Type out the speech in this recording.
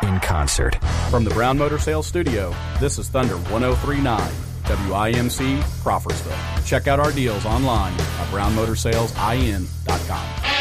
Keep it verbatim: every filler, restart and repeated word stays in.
in concert. From the Brown Motor Sales Studio, this is Thunder one oh three point nine, W I M C, Crawfordsville. Check out our deals online at brown motor sales in dot com.